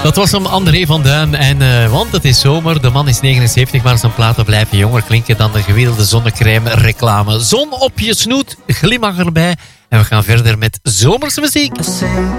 Dat was hem André van Duin. En want het is zomer, de man is 79, maar zijn platen blijven jonger klinken dan de gemiddelde zonnecrème reclame. Zon op je snoet, glimlach erbij. En we gaan verder met zomerse muziek.